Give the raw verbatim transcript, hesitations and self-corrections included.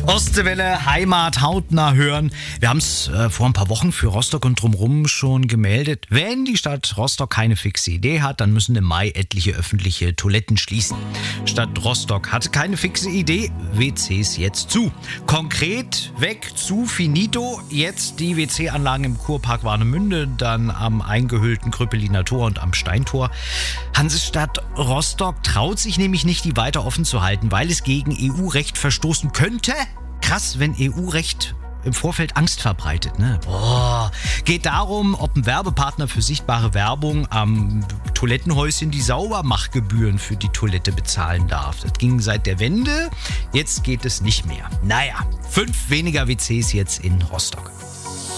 Ostseewelle, Heimat, hautnah hören. Wir haben es äh, vor ein paar Wochen für Rostock und drumherum schon gemeldet. Wenn die Stadt Rostock keine fixe Idee hat, dann müssen im Mai etliche öffentliche Toiletten schließen. Stadt Rostock hatte keine fixe Idee, W Cs jetzt zu. Konkret weg zu finito. Jetzt die W C-Anlagen im Kurpark Warnemünde, dann am eingehüllten Krüppeliner Tor und am Steintor. Hansestadt Rostock traut sich nämlich nicht, die weiter offen zu halten, weil es gegen E U-Recht verstoßen könnte. Krass, wenn E U-Recht im Vorfeld Angst verbreitet, ne? Boah. Geht darum, ob ein Werbepartner für sichtbare Werbung am Toilettenhäuschen die Saubermachgebühren für die Toilette bezahlen darf. Das ging seit der Wende, jetzt geht es nicht mehr. Naja, fünf weniger W Cs jetzt in Rostock.